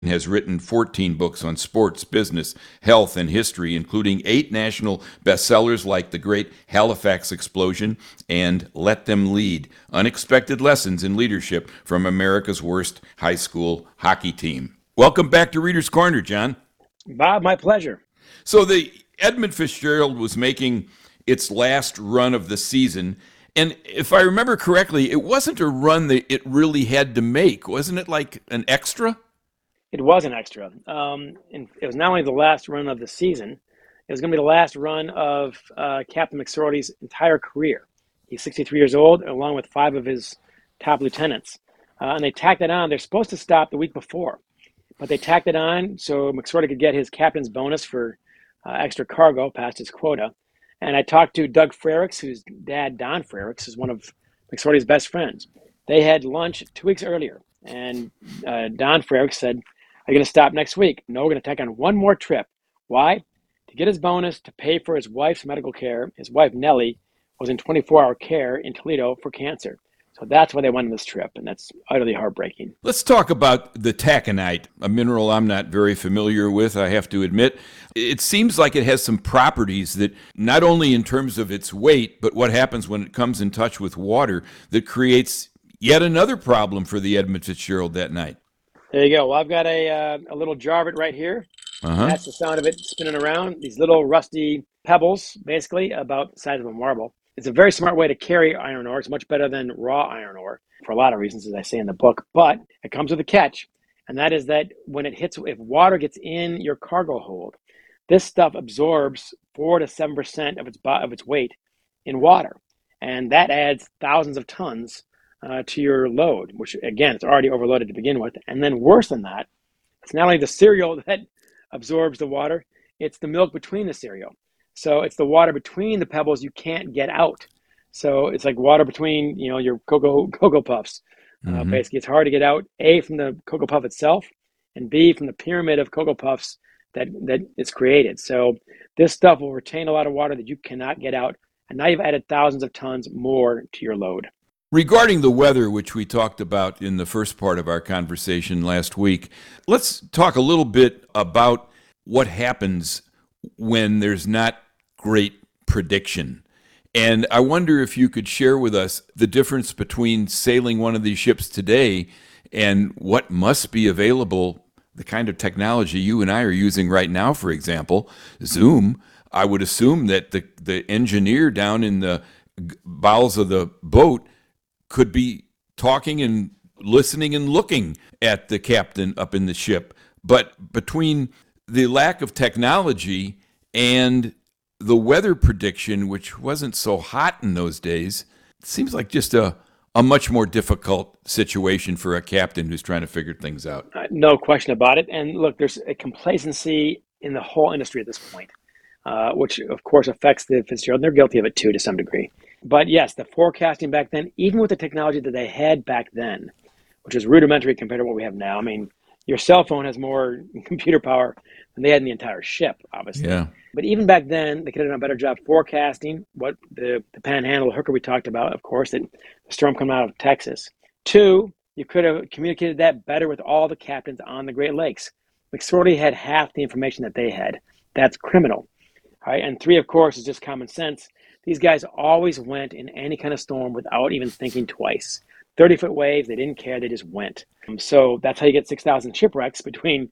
has written 14 books on sports, business, health, and history, including 8 national bestsellers like The Great Halifax Explosion and Let Them Lead, Unexpected Lessons in Leadership from America's Worst High School Hockey Team. Welcome back to Reader's Corner, John. Bob, my pleasure. So the Edmund Fitzgerald was making its last run of the season, and if I remember correctly, it wasn't a run that it really had to make. Wasn't it like an extra? It was an extra. And it was not only the last run of the season, it was going to be the last run of Captain McSorley's entire career. He's 63 years old, along with 5 of his top lieutenants. And they tacked it on. They're supposed to stop the week before, but they tacked it on so McSorley could get his captain's bonus for extra cargo past his quota. And I talked to Doug Frericks, whose dad, Don Frericks, is one of McSorley's best friends. They had lunch 2 weeks earlier, and Don Frericks said, "Are you going to stop next week?" "No, we're going to take on one more trip." Why? To get his bonus to pay for his wife's medical care. His wife, Nellie, was in 24-hour care in Toledo for cancer. So that's why they went on this trip, and that's utterly heartbreaking. Let's talk about the taconite, a mineral I'm not very familiar with, I have to admit. It seems like it has some properties that, not only in terms of its weight, but what happens when it comes in touch with water, that creates yet another problem for the Edmund Fitzgerald that night. There you go. Well, I've got a little jar of it right here. Uh-huh. That's the sound of it spinning around. These little rusty pebbles, basically about the size of a marble. It's a very smart way to carry iron ore. It's much better than raw iron ore for a lot of reasons, as I say in the book. But it comes with a catch, and that is that when it hits, if water gets in your cargo hold, this stuff absorbs 4 to 7% of its weight in water, and that adds thousands of tons to your load, which again, it's already overloaded to begin with. And then worse than that, it's not only the cereal that absorbs the water, it's the milk between the cereal. So it's the water between the pebbles you can't get out. So it's like water between, your cocoa puffs. Mm-hmm. Basically, it's hard to get out, A, from the cocoa puff itself, and B, from the pyramid of cocoa puffs that is created. So this stuff will retain a lot of water that you cannot get out. And now you've added thousands of tons more to your load. Regarding the weather, which we talked about in the first part of our conversation last week, let's talk a little bit about what happens when there's not great prediction. And I wonder if you could share with us the difference between sailing one of these ships today and what must be available, the kind of technology you and I are using right now, for example, Zoom. I would assume that the engineer down in the bowels of the boat could be talking and listening and looking at the captain up in the ship. But between the lack of technology and the weather prediction, which wasn't so hot in those days, it seems like just a much more difficult situation for a captain who's trying to figure things out. No question about it. And look, there's a complacency in the whole industry at this point, which of course affects the Fitzgerald. And they're guilty of it too, to some degree. But yes, the forecasting back then, even with the technology that they had back then, which is rudimentary compared to what we have now. I mean, your cell phone has more computer power than they had in the entire ship, obviously. Yeah. But even back then, they could have done a better job forecasting what the panhandle hooker we talked about, of course, that the storm coming out of Texas. 2, you could have communicated that better with all the captains on the Great Lakes. McSorley had half the information that they had. That's criminal. All right. And 3, of course, is just common sense. These guys always went in any kind of storm without even thinking twice. 30-foot waves, they didn't care, they just went. So that's how you get 6,000 shipwrecks between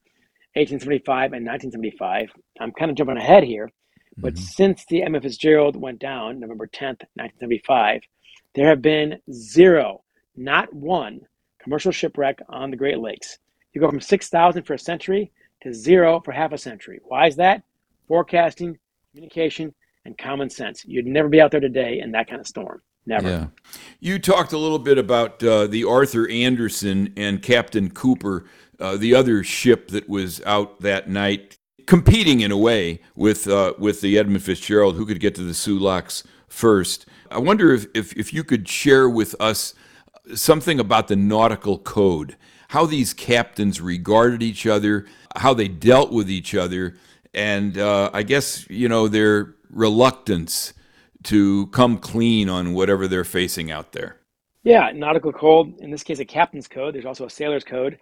1875 and 1975. I'm kind of jumping ahead here, but since the Edmund Fitzgerald went down, November 10th, 1975, there have been 0, not 1, commercial shipwreck on the Great Lakes. You go from 6,000 for a century to 0 for half a century. Why is that? Forecasting, communication, and common sense. You'd never be out there today in that kind of storm. Never. Yeah. You talked a little bit about the Arthur Anderson and Captain Cooper, the other ship that was out that night, competing in a way with the Edmund Fitzgerald, who could get to the Sioux Locks first. I wonder if you could share with us something about the nautical code, how these captains regarded each other, how they dealt with each other, and I guess, their reluctance to come clean on whatever they're facing out there. Yeah, nautical code, in this case, a captain's code. There's also a sailor's code.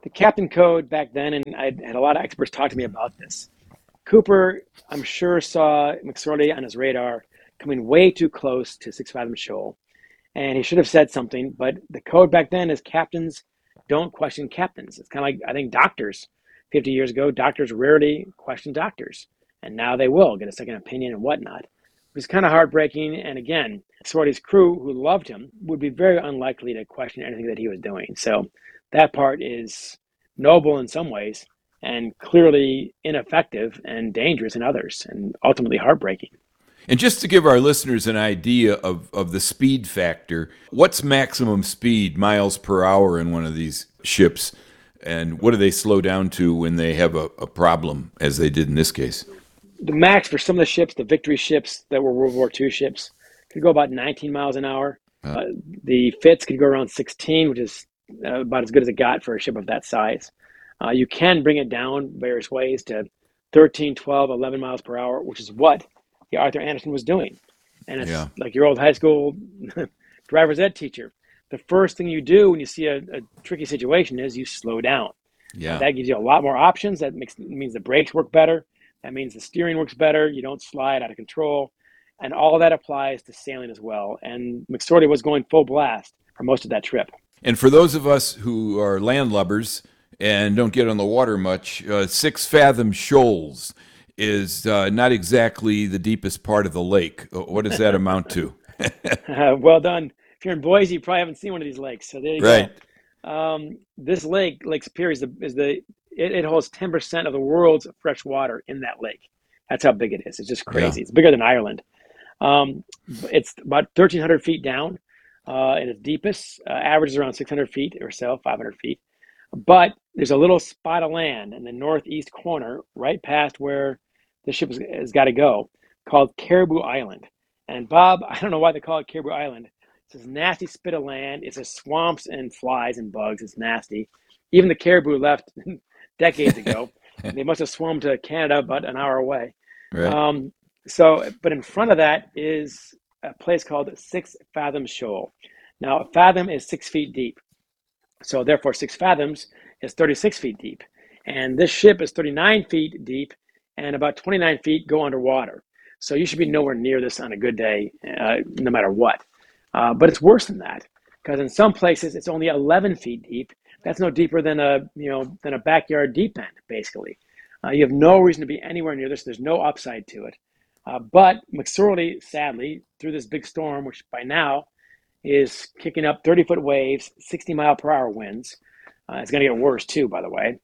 The captain code back then, and I had a lot of experts talk to me about this. Cooper, I'm sure, saw McSorley on his radar coming way too close to 6 Fathom Shoal, and he should have said something. But the code back then is captains don't question captains. It's kind of like, I think, doctors. 50 years ago, doctors rarely questioned doctors, and now they will get a second opinion and whatnot. It was kind of heartbreaking, and again, McSorley's crew, who loved him, would be very unlikely to question anything that he was doing. So that part is noble in some ways, and clearly ineffective and dangerous in others, and ultimately heartbreaking. And just to give our listeners an idea of the speed factor, what's maximum speed, miles per hour, in one of these ships? And what do they slow down to when they have a problem, as they did in this case? The max for some of the ships, the Victory ships that were World War II ships, could go about 19 miles an hour. The Fitz could go around 16, which is about as good as it got for a ship of that size. You can bring it down various ways to 13, 12, 11 miles per hour, which is what the Arthur Anderson was doing. And it's like your old high school driver's ed teacher. The first thing you do when you see a tricky situation is you slow down. Yeah. That gives you a lot more options. That means the brakes work better. That means the steering works better. You don't slide out of control. And all that applies to sailing as well. And McSorley was going full blast for most of that trip. And for those of us who are landlubbers and don't get on the water much, 6 Fathom Shoals is not exactly the deepest part of the lake. What does that amount to? Well done. If you're in Boise, you probably haven't seen one of these lakes. So there you go. This lake, Lake Superior, it holds 10% of the world's fresh water in that lake. That's how big it is. It's just crazy. It's bigger than Ireland. It's about 1,300 feet down in its deepest. Average is around 600 feet or so, 500 feet. But there's a little spot of land in the northeast corner, right past where the ship has got to go, called Caribou Island. And Bob, I don't know why they call it Caribou Island. It's this nasty spit of land. It's just swamps and flies and bugs. It's nasty. Even the caribou left decades ago. They must have swum to Canada about an hour away. Right. But in front of that is a place called 6 Fathom Shoal. Now, a fathom is 6 feet deep. So therefore, 6 fathoms is 36 feet deep. And this ship is 39 feet deep, and about 29 feet go underwater. So you should be nowhere near this on a good day, no matter what. But it's worse than that, because in some places it's only 11 feet deep. That's no deeper than a backyard deep end, basically. You have no reason to be anywhere near this. There's no upside to it. But McSorley, sadly, through this big storm, which by now is kicking up 30-foot waves, 60-mile-per-hour winds. It's going to get worse too, by the way.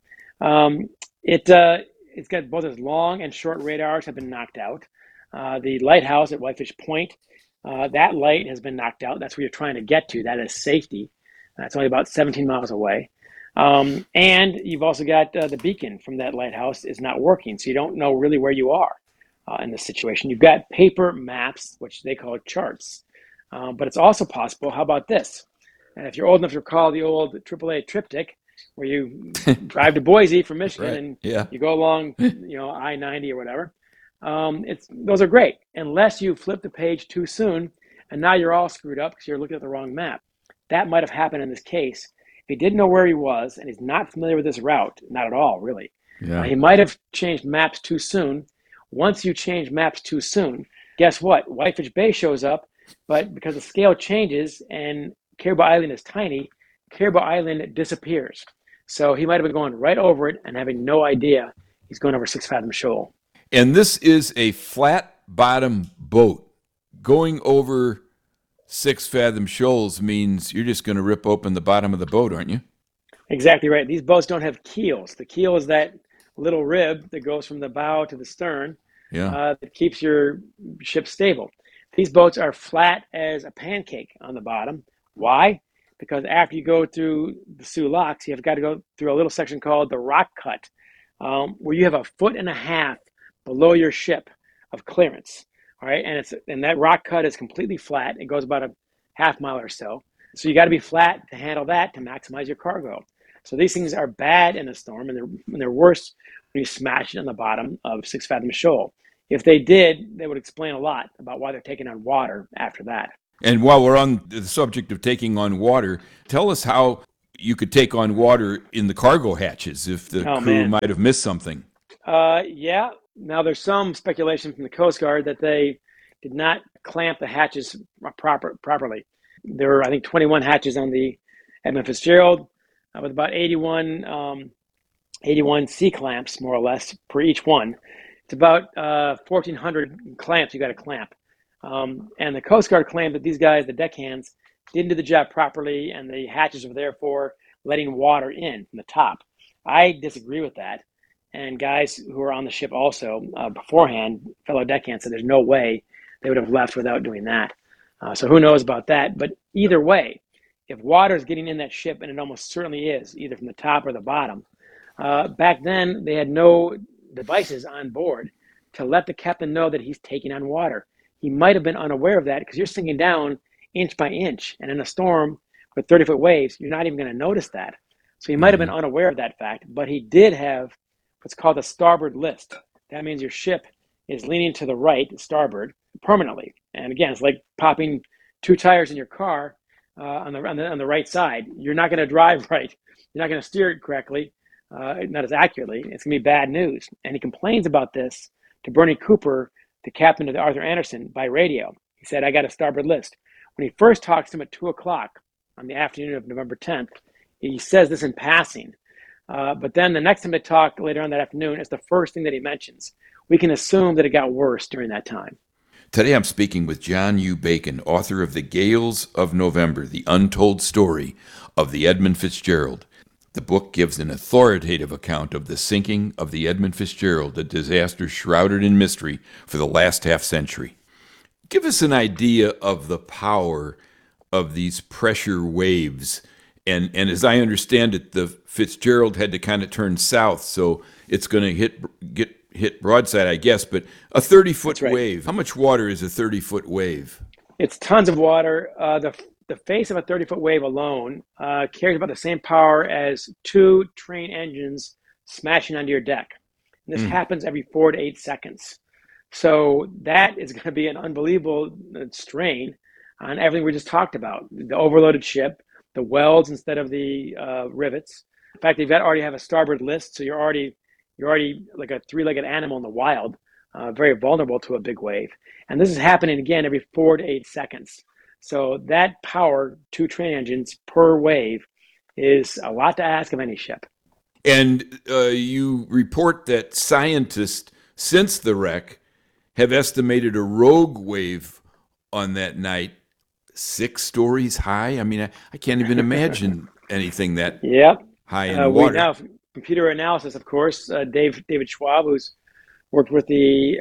It's got both its long and short radars have been knocked out. The lighthouse at Whitefish Point, that light has been knocked out. That's where you're trying to get to. That is safety. That's only about 17 miles away. And you've also got the beacon from that lighthouse is not working, so you don't know really where you are in this situation. You've got paper maps, which they call charts. But it's also possible, how about this? And if you're old enough to recall the old AAA triptych, where you drive to Boise from Michigan and you go along, I-90 or whatever, those are great, unless you flip the page too soon, and now you're all screwed up because you're looking at the wrong map. That might have happened in this case. If he didn't know where he was, and he's not familiar with this route, not at all, really, he might have changed maps too soon. Once you change maps too soon, guess what? Whitefish Bay shows up, but because the scale changes and Caribou Island is tiny, Caribou Island disappears. So he might have been going right over it and having no idea he's going over 6 Fathom Shoal. And this is a flat bottom boat. Going over 6 Fathom Shoals means you're just going to rip open the bottom of the boat, aren't you? Exactly right. These boats don't have keels. The keel is that little rib that goes from the bow to the stern that keeps your ship stable. These boats are flat as a pancake on the bottom. Why? Because after you go through the Soo Locks, you've got to go through a little section called the Rock Cut, where you have 1.5 feet below your ship of clearance. All right, and that rock cut is completely flat. It goes about a half mile or so. So you got to be flat to handle that to maximize your cargo. So these things are bad in a storm, and they're worse when you smash it on the bottom of 6 Fathom Shoal. If they did, they would explain a lot about why they're taking on water after that. And while we're on the subject of taking on water, tell us how you could take on water in the cargo hatches if the Oh crew man. might have missed something. Yeah. Now there's some speculation from the Coast Guard that they did not clamp the hatches properly. There were, I think, 21 hatches on the Edmund Fitzgerald, with about 81 C clamps, more or less, per each one. It's about 1,400 clamps you got to clamp. And the Coast Guard claimed that these guys, the deckhands, didn't do the job properly, and the hatches were therefore letting water in from the top. I disagree with that. And guys who were on the ship also beforehand, fellow deckhands, said there's no way they would have left without doing that. So who knows about that? But either way, if water is getting in that ship, and it almost certainly is, either from the top or the bottom, back then they had no devices on board to let the captain know that he's taking on water. He might have been unaware of that because you're sinking down inch by inch. And in a storm with 30-foot waves, you're not even going to notice that. So he might have been unaware of that fact, but he did have what's called a starboard list. That means your ship is leaning to the right, starboard, permanently. And again, it's like popping two tires in your car on the right side. You're not going to drive right. You're not going to steer it correctly, not as accurately. It's going to be bad news. And he complains about this to Bernie Cooper, the captain of the Arthur Anderson, by radio. He said, I got a starboard list. When he first talks to him at 2 o'clock on the afternoon of November 10th, he says this in passing. But then the next time they talk later on that afternoon, it's the first thing that he mentions. We can assume that it got worse during that time. Today I'm speaking with John U. Bacon, author of The Gales of November, The Untold Story of the Edmund Fitzgerald. The book gives an authoritative account of the sinking of the Edmund Fitzgerald, a disaster shrouded in mystery for the last half-century. Give us an idea of the power of these pressure waves. And as I understand it, the Fitzgerald had to kind of turn south, so it's going to get hit broadside, I guess. But a 30-foot right. wave, how much water is a 30-foot wave? It's tons of water. The face of a 30-foot wave alone carries about the same power as 2 train engines smashing onto your deck. And this happens every 4 to 8 seconds. So that is going to be an unbelievable strain on everything we just talked about. The overloaded ship, the welds instead of the rivets. In fact, you've already have a starboard list, so you're already like a 3-legged animal in the wild, very vulnerable to a big wave. And this is happening again every 4 to 8 seconds. So that power, 2 train engines per wave, is a lot to ask of any ship. And you report that scientists, since the wreck, have estimated a rogue wave on that night 6 stories high. I mean, I can't even imagine anything that high in water. We now computer analysis, of course. David Schwab, who's worked with the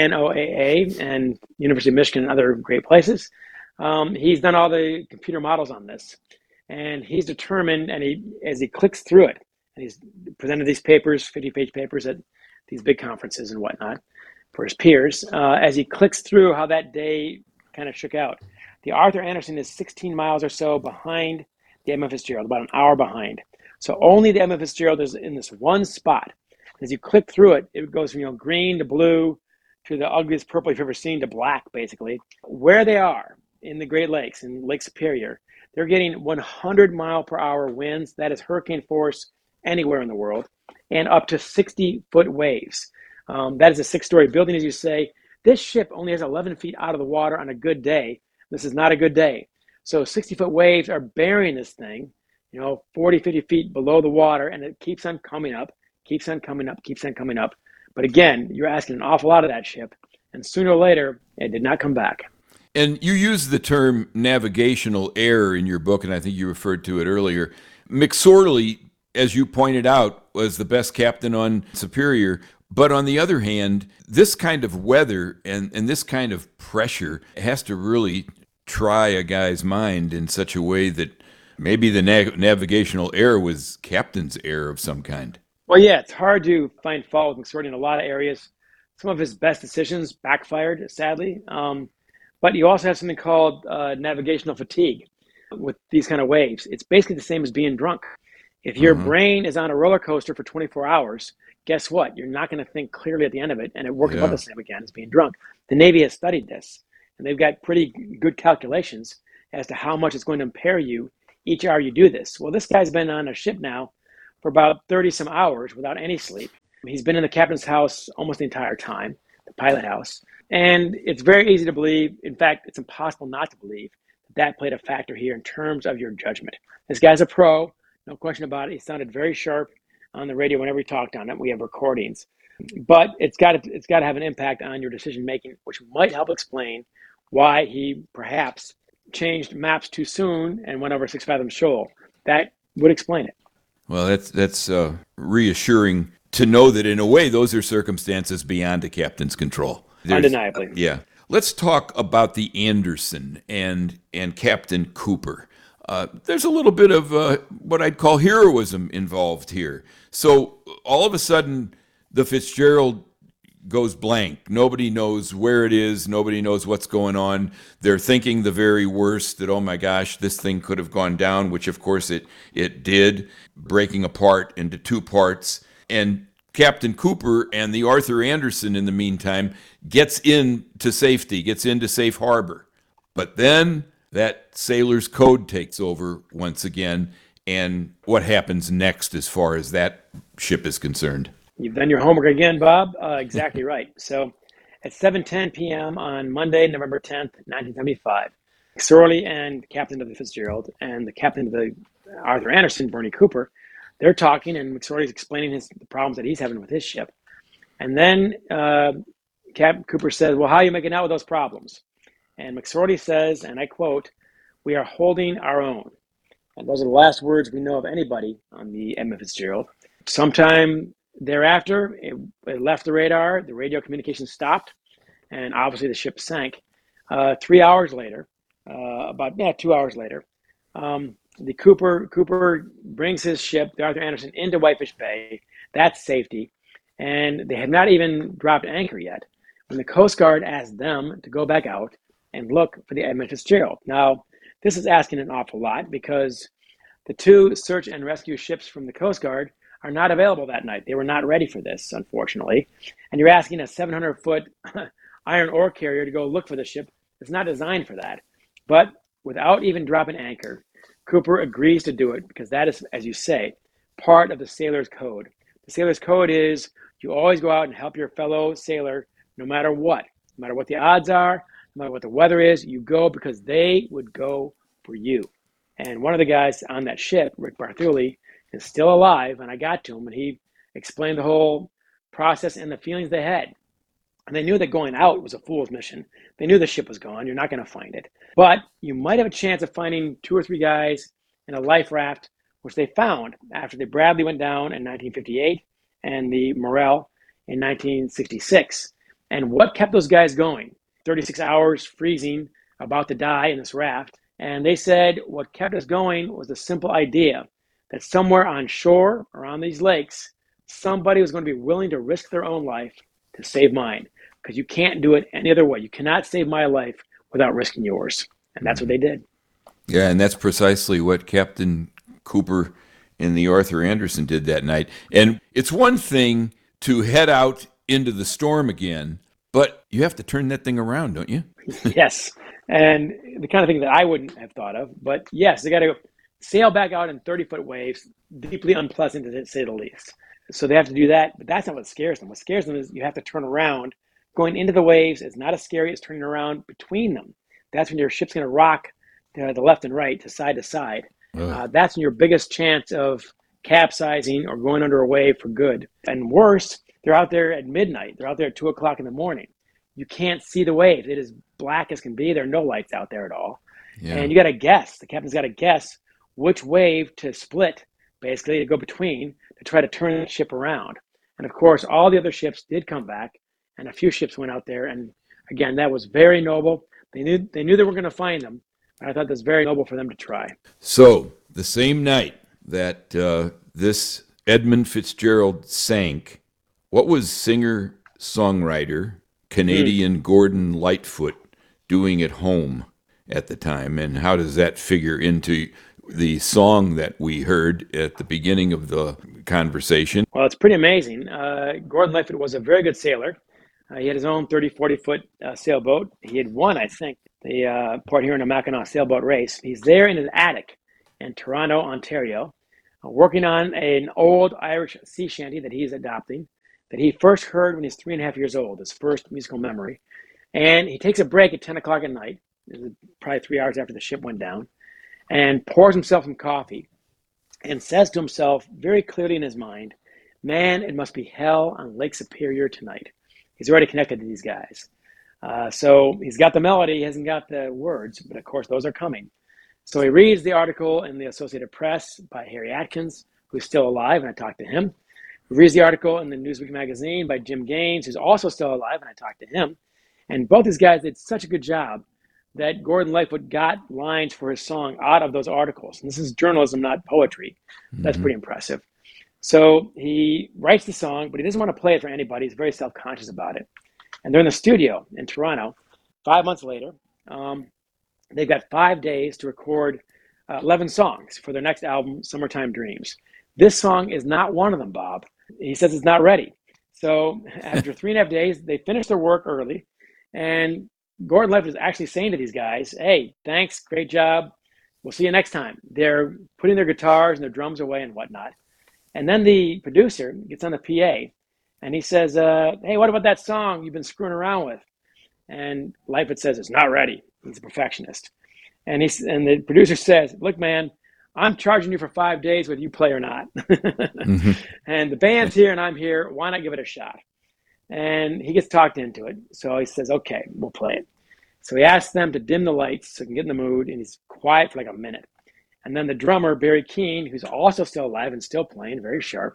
NOAA and University of Michigan and other great places. He's done all the computer models on this, and he's determined, and as he clicks through it, and he's presented these papers, 50-page papers at these big conferences and whatnot for his peers, as he clicks through how that day kind of shook out. The Arthur Anderson is 16 miles or so behind the Edmund Fitzgerald, about an hour behind. So only the Edmund Fitzgerald is in this one spot. As you click through it, it goes from green to blue to the ugliest purple you've ever seen to black, basically. Where they are in the Great Lakes, in Lake Superior, they're getting 100 mile per hour winds. That is hurricane force anywhere in the world, and up to 60-foot waves. That is a 6-story building, as you say. This ship only has 11 feet out of the water on a good day. This is not a good day. So 60-foot waves are burying this thing, 40, 50 feet below the water, and it keeps on coming up, keeps on coming up, keeps on coming up. But again, you're asking an awful lot of that ship, and sooner or later, it did not come back. And you use the term navigational error in your book, and I think you referred to it earlier. McSorley, as you pointed out, was the best captain on Superior. But on the other hand, this kind of weather and this kind of pressure has to really try a guy's mind in such a way that maybe the navigational error was captain's error of some kind. Well, yeah, it's hard to find fault with McSorley in a lot of areas. Some of his best decisions backfired, sadly. But you also have something called navigational fatigue with these kind of waves. It's basically the same as being drunk. If your brain is on a roller coaster for 24 hours, guess what? You're not going to think clearly at the end of it, and it works about the same again as being drunk. The Navy has studied this, and they've got pretty good calculations as to how much it's going to impair you each hour you do this. Well, this guy's been on a ship now for about 30 some hours without any sleep. He's been in the captain's house almost the entire time, the pilot house. And it's very easy to believe, in fact, it's impossible not to believe, that played a factor here in terms of your judgment. This guy's a pro, no question about it. He sounded very sharp on the radio whenever he talked on it. We have recordings. But it's got to have an impact on your decision making, which might help explain why he perhaps changed maps too soon and went over 6 Fathom Shoal. That would explain it. Well, that's reassuring to know that in a way those are circumstances beyond a captain's control. Undeniably. Yeah. Let's talk about the Anderson and Captain Cooper. There's a little bit of what I'd call heroism involved here. So all of a sudden, the Fitzgerald goes blank. Nobody knows where it is. Nobody knows what's going on. They're thinking the very worst, that, oh my gosh, this thing could have gone down, which of course it did, breaking apart into two parts. And Captain Cooper and the Arthur Anderson, in the meantime, gets into safety, gets into safe harbor. But then that sailor's code takes over once again. And what happens next as far as that ship is concerned? You've done your homework again, Bob. Exactly right. So at 7:10 p.m. on Monday, November 10th, 1975, McSorley and captain of the Fitzgerald and the captain of the Arthur Anderson, Bernie Cooper, they're talking, and McSorley's explaining the problems that he's having with his ship. And then Captain Cooper says, well, how are you making out with those problems? And McSorley says, and I quote, "We are holding our own." And those are the last words we know of anybody on the Edmund Fitzgerald. Sometime thereafter, it left the radar, the radio communication stopped, and obviously the ship sank. 3 hours later, about 2 hours later, the Cooper brings his ship, the Arthur Anderson, into Whitefish Bay. That's safety. And they had not even dropped anchor yet when the Coast Guard asked them to go back out and look for the Edmund Fitzgerald. Now, this is asking an awful lot because the two search and rescue ships from the Coast Guard are not available that night. They were not ready for this, unfortunately. And you're asking a 700-foot iron ore carrier to go look for the ship. It's not designed for that. But without even dropping anchor, Cooper agrees to do it because that is, as you say, part of the sailor's code. The sailor's code is you always go out and help your fellow sailor no matter what. No matter what the odds are, no matter what the weather is, you go because they would go for you. And one of the guys on that ship, Rick Barthuli, is still alive, and I got to him, and he explained the whole process and the feelings they had. And they knew that going out was a fool's mission. They knew the ship was gone. You're not going to find it. But you might have a chance of finding 2 or 3 guys in a life raft, which they found after the Bradley went down in 1958 and the Morel in 1966. And what kept those guys going? 36 hours freezing, about to die in this raft. And they said what kept us going was the simple idea that somewhere on shore or on these lakes, somebody was going to be willing to risk their own life to save mine. Because you can't do it any other way. You cannot save my life without risking yours. And that's what they did. Yeah, and that's precisely what Captain Cooper and the Arthur Anderson did that night. And it's one thing to head out into the storm again, but you have to turn that thing around, don't you? Yes. And the kind of thing that I wouldn't have thought of. But yes, they got to sail back out in 30-foot waves, deeply unpleasant to say the least. So they have to do that, but that's not what scares them. What scares them is you have to turn around. Going into the waves is not as scary as turning around between them. That's when your ship's going to rock to the left and right, to side. That's when your biggest chance of capsizing or going under a wave for good. And worse, they're out there at midnight. They're out there at 2 o'clock in the morning. You can't see the waves. It is black as can be. There are no lights out there at all. Yeah. And you got to guess. The captain's got to guess which wave to split, basically, to go between to try to turn the ship around. And of course, all the other ships did come back, and a few ships went out there. And again, that was very noble. They knew they were going to find them. I thought that's very noble for them to try. So the same night that this Edmund Fitzgerald sank, what was singer-songwriter Canadian Gordon Lightfoot doing at home at the time, and how does that figure into the song that we heard at the beginning of the conversation? Well, it's pretty amazing. Gordon Lightfoot was a very good sailor. He had his own 30, 40-foot sailboat. He had won, I think, the Port Huron to Mackinac sailboat race. He's there in his attic in Toronto, Ontario, working on an old Irish sea shanty that he's adopting, that he first heard when he's 3.5 years old, his first musical memory. And he takes a break at 10 o'clock at night, probably 3 hours after the ship went down, and pours himself some coffee and says to himself very clearly in his mind, man, it must be hell on Lake Superior tonight. He's already connected to these guys. So he's got the melody, he hasn't got the words, but of course those are coming. So he reads the article in the Associated Press by Harry Atkins, who's still alive, and I talked to him. He reads the article in the Newsweek magazine by Jim Gaines, who's also still alive, and I talked to him. And both these guys did such a good job that Gordon Lightfoot got lines for his song out of those articles. And this is journalism, not poetry. That's pretty impressive. So he writes the song, but he doesn't want to play it for anybody. He's very self-conscious about it. And they're in the studio in Toronto 5 months later. They've got 5 days to record 11 songs for their next album, Summertime Dreams. This song is not one of them, Bob. He says it's not ready. So after 3.5 days, they finish their work early. And Gordon Lightfoot is actually saying to these guys, hey, thanks, great job. We'll see you next time. They're putting their guitars and their drums away and whatnot. And then the producer gets on the PA and he says, hey, what about that song you've been screwing around with? And Lightfoot says, it's not ready. He's a perfectionist. And the producer says, look, man, I'm charging you for 5 days whether you play or not. And the band's here and I'm here. Why not give it a shot? And he gets talked into it. So he says, okay, we'll play it. So he asks them to dim the lights so he can get in the mood, and he's quiet for like a minute. And then the drummer, Barry Keane, who's also still alive and still playing, very sharp,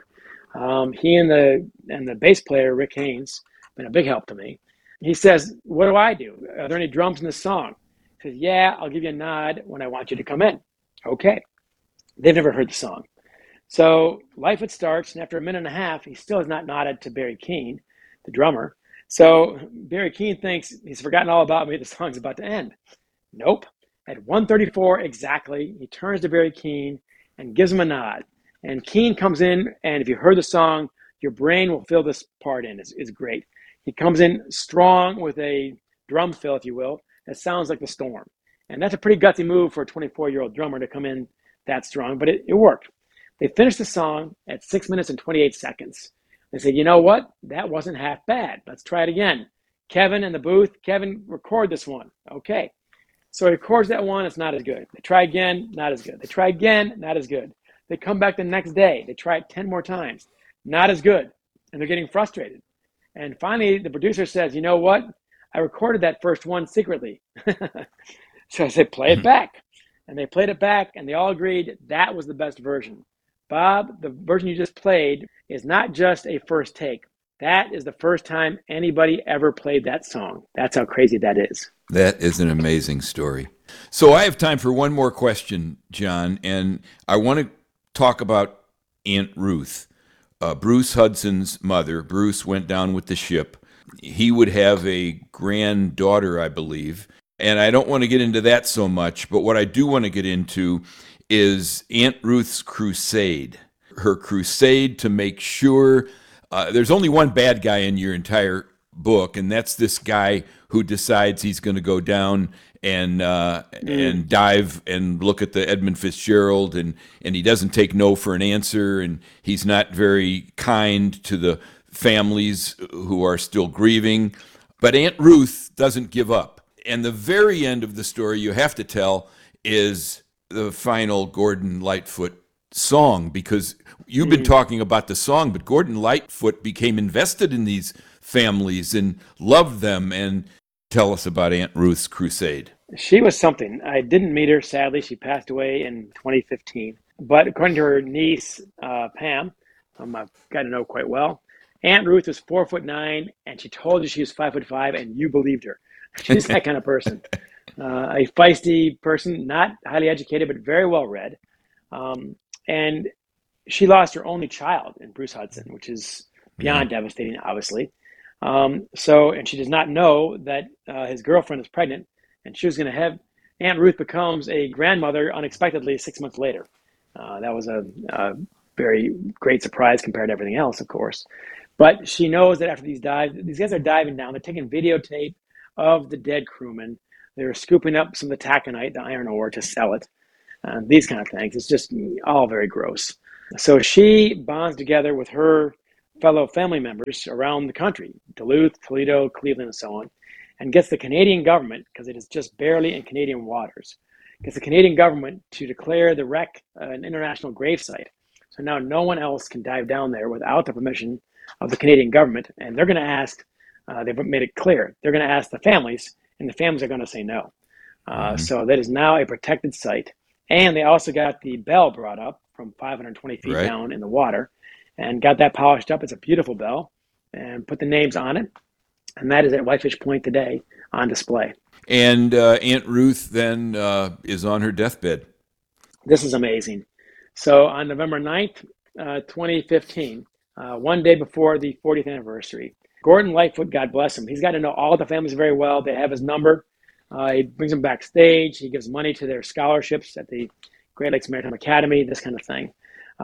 he and the bass player, Rick Haynes, been a big help to me. He says, what do I do? Are there any drums in this song? He says, yeah, I'll give you a nod when I want you to come in. Okay. They've never heard the song. So Lightfoot starts, and after a minute and a half, he still has not nodded to Barry Keane, the drummer. So Barry Keane thinks he's forgotten all about me. The song's about to end. Nope. At 1:34 exactly, he turns to Barry Keane and gives him a nod. And Keane comes in, and if you heard the song, your brain will fill this part in. It's great. He comes in strong with a drum fill, if you will, that sounds like the Storm. And that's a pretty gutsy move for a 24-year-old drummer to come in that strong, but it worked. They finished the song at 6 minutes and 28 seconds. They said, you know what? That wasn't half bad. Let's try it again. Kevin in the booth, Kevin, record this one. Okay. So he records that one, it's not as good. They try again, not as good. They try again, not as good. They come back the next day. They try it 10 more times. Not as good. And they're getting frustrated. And finally, the producer says, you know what? I recorded that first one secretly. So I said, play it back. And they played it back, and they all agreed that was the best version. Bob, the version you just played is not just a first take. That is the first time anybody ever played that song. That's how crazy that is. That is an amazing story. So I have time for one more question, John, and I want to talk about Aunt Ruth. Bruce Hudson's mother. Bruce went down with the ship. He would have a granddaughter, I believe, and I don't want to get into that so much, but what I do want to get into is Aunt Ruth's crusade. Her crusade to make sure there's only one bad guy in your entire book, and that's this guy who decides he's going to go down and dive and look at the Edmund Fitzgerald, and he doesn't take no for an answer, and he's not very kind to the families who are still grieving. But Aunt Ruth doesn't give up. And the very end of the story you have to tell is the final Gordon Lightfoot song, because you've been talking about the song, but Gordon Lightfoot became invested in these families and loved them. And tell us about Aunt Ruth's crusade. She was something. I didn't meet her, sadly. She passed away in 2015. But according to her niece, Pam, whom I've got to know quite well, Aunt Ruth was 4'9", and she told you she was 5'5", and you believed her. She's that kind of person. A feisty person, not highly educated, but very well read. And she lost her only child in Bruce Hudson, which is beyond devastating, obviously. And she does not know that his girlfriend is pregnant, and she was going to have Aunt Ruth becomes a grandmother unexpectedly 6 months later. That was a very great surprise compared to everything else, of course. But she knows that after these guys are diving down. They're taking videotape of the dead crewmen. They're scooping up some of the taconite, the iron ore, to sell it. these kind of things. It's just all very gross. So she bonds together with her fellow family members around the country, Duluth, Toledo, Cleveland, and so on, and gets the Canadian government, because it is just barely in Canadian waters, gets the Canadian government to declare the wreck an international grave site. So now no one else can dive down there without the permission of the Canadian government. And they're going to ask, they've made it clear, they're going to ask the families, and the families are going to say no. So that is now a protected site. And they also got the bell brought up from 520 feet down in the water and got that polished up. It's a beautiful bell, and put the names on it. And that is at Whitefish Point today on display. And Aunt Ruth then is on her deathbed. This is amazing. So on November 9th, 2015, one day before the 40th anniversary, Gordon Lightfoot, God bless him, he's got to know all the families very well. They have his number. He brings them backstage. He gives money to their scholarships at the Great Lakes Maritime Academy, this kind of thing.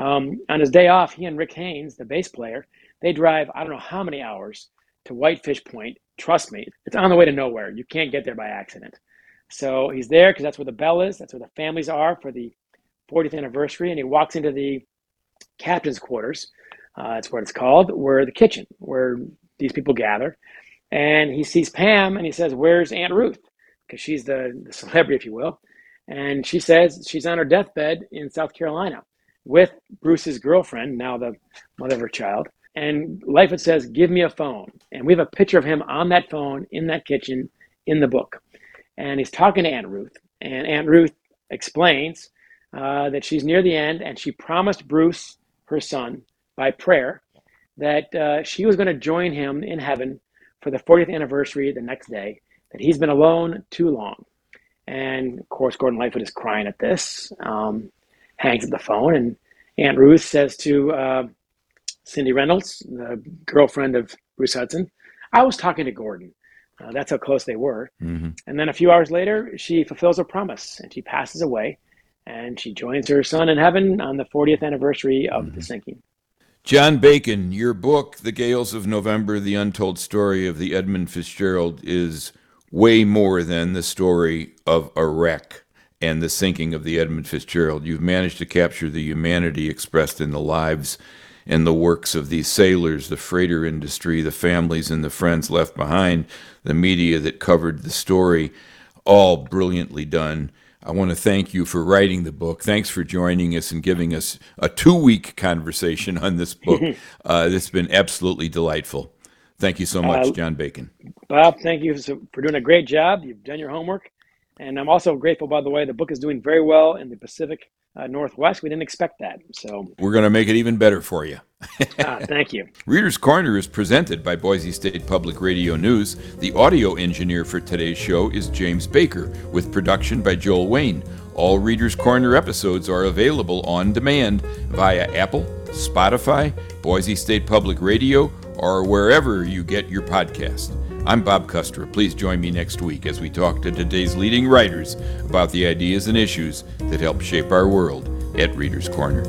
On his day off, he and Rick Haynes, the bass player, they drive I don't know how many hours to Whitefish Point. Trust me, it's on the way to nowhere. You can't get there by accident. So he's there because that's where the bell is. That's where the families are for the 40th anniversary. And he walks into the captain's quarters. That's what it's called, where the kitchen, where these people gather. And he sees Pam and he says, "Where's Aunt Ruth?" Because she's the celebrity, if you will. And she says she's on her deathbed in South Carolina with Bruce's girlfriend, now the mother of her child. And Lightfoot says, "Give me a phone." And we have a picture of him on that phone in that kitchen in the book. And he's talking to Aunt Ruth. And Aunt Ruth explains that she's near the end, and she promised Bruce, her son, by prayer, that she was going to join him in heaven for the 40th anniversary the next day, that he's been alone too long. And of course, Gordon Lightfoot is crying at this, hangs up the phone, and Aunt Ruth says to Cindy Reynolds, the girlfriend of Bruce Hudson, "I was talking to Gordon." That's how close they were. Mm-hmm. And then a few hours later, she fulfills her promise and she passes away, and she joins her son in heaven on the 40th anniversary of the sinking. John Bacon, your book, The Gales of November, The Untold Story of the Edmund Fitzgerald, is way more than the story of a wreck and the sinking of the Edmund Fitzgerald. You've managed to capture the humanity expressed in the lives and the works of these sailors, the freighter industry, the families and the friends left behind, the media that covered the story, all brilliantly done. I want to thank you for writing the book. Thanks for joining us and giving us a 2-week conversation on this book. It's been absolutely delightful. Thank you so much, John Bacon. Bob, thank you for doing a great job. You've done your homework. And I'm also grateful, by the way, the book is doing very well in the Pacific Northwest. We didn't expect that. So we're going to make it even better for you. Thank you. Reader's Corner is presented by Boise State Public Radio News. The audio engineer for today's show is James Baker, with production by Joel Wayne. All Reader's Corner episodes are available on demand via Apple, Spotify, Boise State Public Radio, or wherever you get your podcast. I'm Bob Kustra. Please join me next week as we talk to today's leading writers about the ideas and issues that help shape our world at Reader's Corner.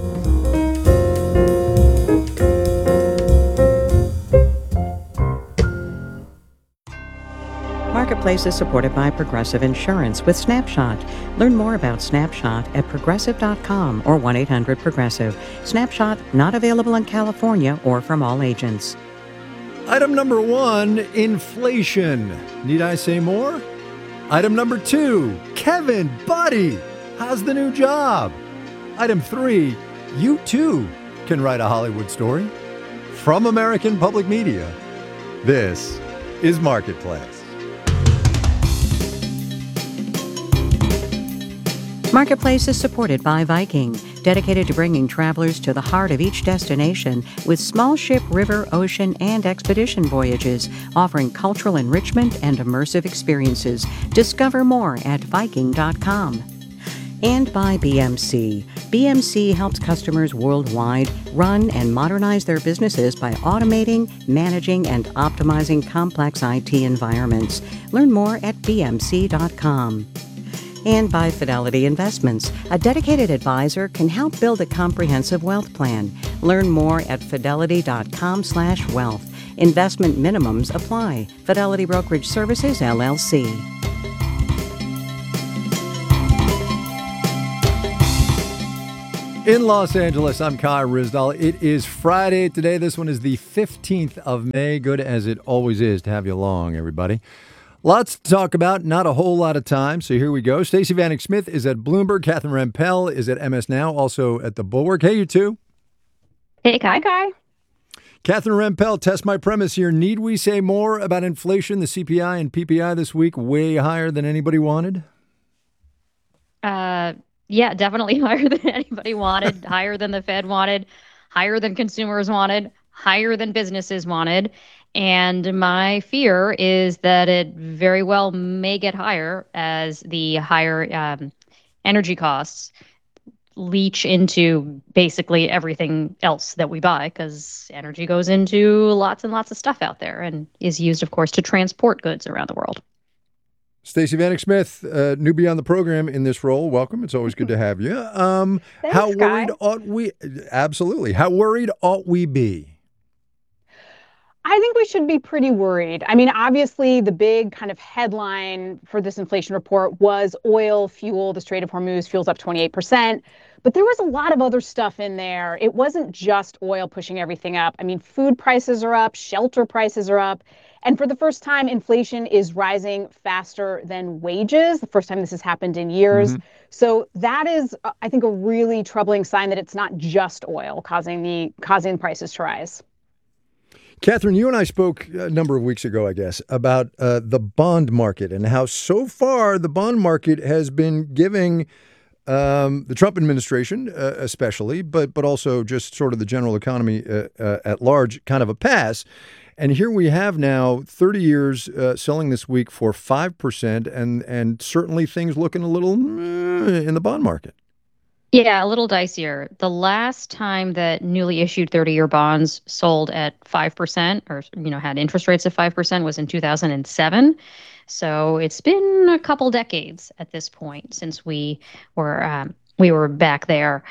Marketplace is supported by Progressive Insurance with Snapshot. Learn more about Snapshot at Progressive.com or 1-800-PROGRESSIVE. Snapshot not available in California or from all agents. Item number 1, inflation. Need I say more? Item number 2, Kevin, buddy, how's the new job? Item 3, you too can write a Hollywood story. From American Public Media, this is Marketplace. Marketplace is supported by Viking, dedicated to bringing travelers to the heart of each destination with small ship, river, ocean, and expedition voyages, offering cultural enrichment and immersive experiences. Discover more at Viking.com. And by BMC. BMC helps customers worldwide run and modernize their businesses by automating, managing, and optimizing complex IT environments. Learn more at BMC.com. And by Fidelity Investments. A dedicated advisor can help build a comprehensive wealth plan. Learn more at fidelity.com/wealth. Investment minimums apply. Fidelity Brokerage Services, LLC. In Los Angeles, I'm Kai Rizdal. It is Friday today. This one is the 15th of May. Good as it always is to have you along, everybody. Lots to talk about, not a whole lot of time, so here we go. Stacey Vanek Smith is at Bloomberg. Catherine Rampell is at MS Now, also at the Bulwark. Hey, you two. Hey, Kai. Hi, Kai. Catherine Rampell, test my premise here. Need we say more about inflation? The CPI and PPI this week way higher than anybody wanted? Yeah, definitely higher than anybody wanted, higher than the Fed wanted, higher than consumers wanted, higher than businesses wanted. And my fear is that it very well may get higher as the higher energy costs leach into basically everything else that we buy, because energy goes into lots and lots of stuff out there and is used, of course, to transport goods around the world. Stacey Vanek Smith, newbie on the program in this role. Welcome. It's always good to have you. Thanks, how worried Guy. ought we? Absolutely. How worried ought we be? I think we should be pretty worried. I mean, obviously, the big kind of headline for this inflation report was oil, fuel, the Strait of Hormuz, fuel's up 28%. But there was a lot of other stuff in there. It wasn't just oil pushing everything up. I mean, food prices are up, shelter prices are up. And for the first time, inflation is rising faster than wages, the first time this has happened in years. Mm-hmm. So that is, I think, a really troubling sign that it's not just oil causing prices to rise. Catherine, you and I spoke a number of weeks ago, I guess, about the bond market and how so far the bond market has been giving the Trump administration especially, but also just sort of the general economy at large kind of a pass. And here we have now 30 years selling this week for 5%, and certainly things looking a little in the bond market. Yeah, a little dicier. The last time that newly issued 30-year bonds sold at 5% or, had interest rates of 5% was in 2007. So it's been a couple decades at this point since we were back there.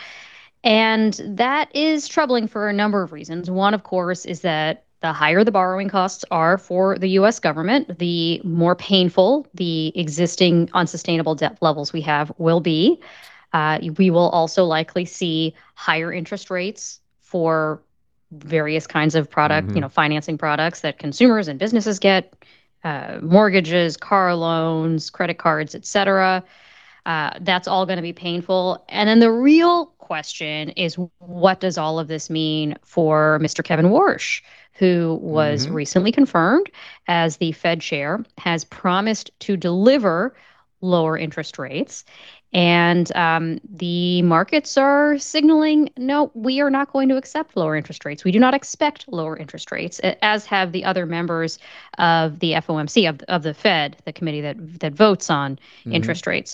And that is troubling for a number of reasons. One, of course, is that the higher the borrowing costs are for the U.S. government, the more painful the existing unsustainable debt levels we have will be. We will also likely see higher interest rates for various kinds of financing products that consumers and businesses get, mortgages, car loans, credit cards, et cetera. That's all going to be painful. And then the real question is, what does all of this mean for Mr. Kevin Warsh, who was recently confirmed as the Fed chair, has promised to deliver lower interest rates. And the markets are signaling, no, we are not going to accept lower interest rates. We do not expect lower interest rates, as have the other members of the FOMC, of the Fed, the committee that votes on interest rates.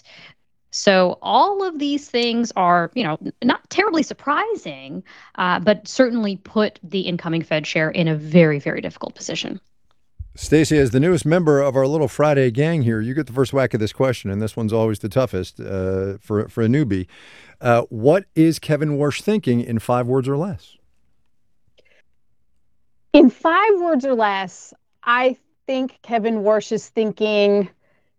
So all of these things are, not terribly surprising, but certainly put the incoming Fed chair in a very, very difficult position. Stacey, as the newest member of our little Friday gang here, you get the first whack of this question, and this one's always the toughest for a newbie. What is Kevin Warsh thinking in 5 words or less? In 5 words or less, I think Kevin Warsh is thinking,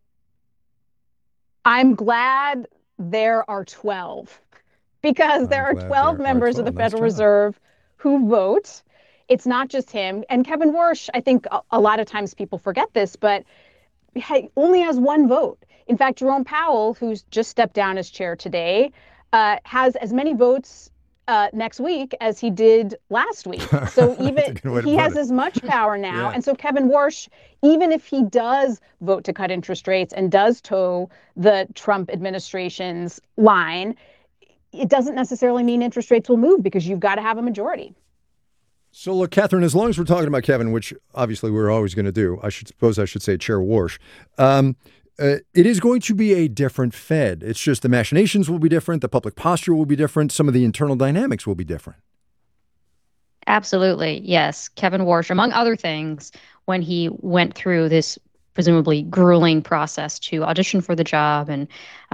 I'm glad there are 12, because there are 12 members of the Federal Reserve who vote. It's not just him. And Kevin Warsh, I think a lot of times people forget this, but only has one vote. In fact, Jerome Powell, who's just stepped down as chair today, has as many votes next week as he did last week. So even he has as much power now. Yeah. And so Kevin Warsh, even if he does vote to cut interest rates and does toe the Trump administration's line, it doesn't necessarily mean interest rates will move, because you've got to have a majority. So look, Catherine, as long as we're talking about Kevin, which obviously we're always going to do, I should say Chair Warsh, it is going to be a different Fed. It's just the machinations will be different. The public posture will be different. Some of the internal dynamics will be different. Absolutely. Yes. Kevin Warsh, among other things, when he went through this presumably grueling process to audition for the job and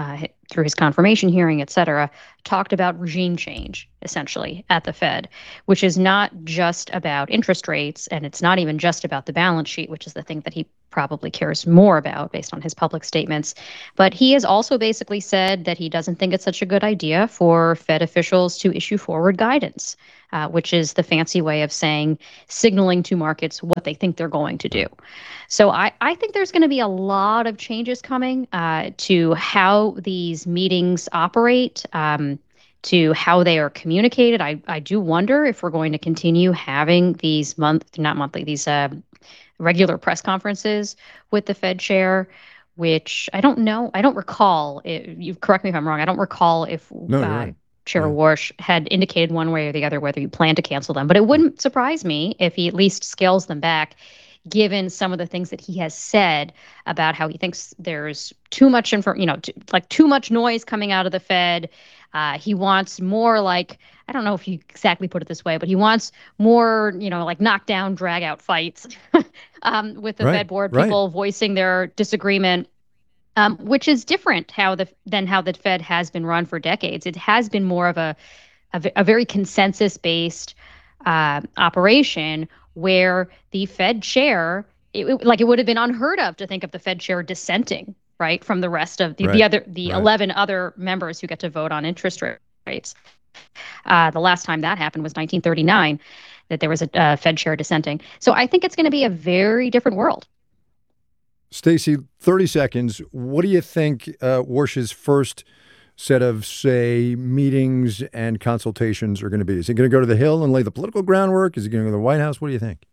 through his confirmation hearing, et cetera, talked about regime change, essentially, at the Fed, which is not just about interest rates, and it's not even just about the balance sheet, which is the thing that he probably cares more about based on his public statements. But he has also basically said that he doesn't think it's such a good idea for Fed officials to issue forward guidance, which is the fancy way of saying signaling to markets what they think they're going to do. So I think there's going to be a lot of changes coming to how these meetings operate, to how they are communicated. I do wonder if we're going to continue having these these regular press conferences with the Fed chair, which I don't know. I don't recall. You correct me if I'm wrong. I don't recall if No, you're right. Chair Warsh had indicated one way or the other whether you plan to cancel them. But it wouldn't surprise me if he at least scales them back, given some of the things that he has said about how he thinks there's too much too much noise coming out of the Fed. He wants more I don't know if you exactly put it this way, but he wants more, knockdown, drag out fights with the Fed board, people voicing their disagreement. Which is different than how the Fed has been run for decades. It has been more of a very consensus-based operation where the Fed chair, it would have been unheard of to think of the Fed chair dissenting, right, from the rest of the 11 other members who get to vote on interest rates. The last time that happened was 1939, that there was a Fed chair dissenting. So I think it's going to be a very different world. Stacey, 30 seconds. What do you think Warsh's first set of, say, meetings and consultations are going to be? Is he going to go to the Hill and lay the political groundwork? Is he going to go to the White House? What do you think?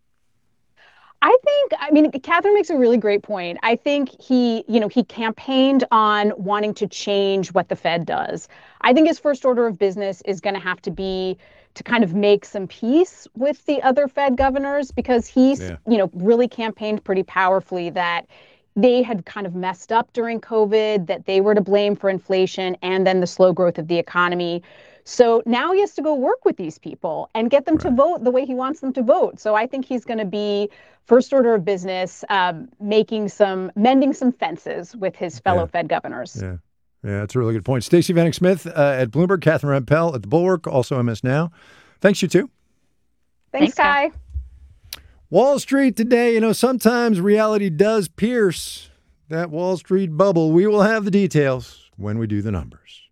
Catherine makes a really great point. I think he campaigned on wanting to change what the Fed does. I think his first order of business is going to have to be to kind of make some peace with the other Fed governors, because he's, really campaigned pretty powerfully that they had kind of messed up during COVID, that they were to blame for inflation and then the slow growth of the economy. So now he has to go work with these people and get them to vote the way he wants them to vote. So I think he's going to be first order of business, mending some fences with his fellow Fed governors. Yeah, that's a really good point. Stacey Vanek Smith at Bloomberg, Catherine Rampell at The Bulwark, also MS Now. Thanks, you two. Thanks, Kai. Wall Street today, sometimes reality does pierce that Wall Street bubble. We will have the details when we do the numbers.